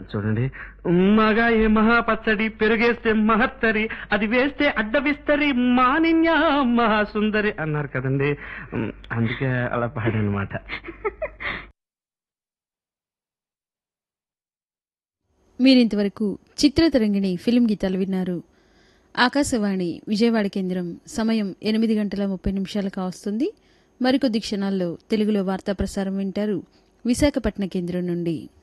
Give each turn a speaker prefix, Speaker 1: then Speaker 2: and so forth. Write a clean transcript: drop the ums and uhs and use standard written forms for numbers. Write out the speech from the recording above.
Speaker 1: చూడండి. మగాయి మహాపచ్చడి పెరుగేస్తే మహత్తరి, అది వేస్తే అడ్డవిస్తరి మానిన్యా మహాసుందరి అన్నారు కదండి. అందుకే అలా పాడనమాట.
Speaker 2: మీరింతవరకు చిత్రతరంగిణి ఫిలిం గీతాలు విన్నారు. ఆకాశవాణి విజయవాడ కేంద్రం సమయం 8:30 కావస్తుంది. మరికొద్ది క్షణాల్లో తెలుగులో వార్తా ప్రసారం వింటారు విశాఖపట్నం కేంద్రం నుండి.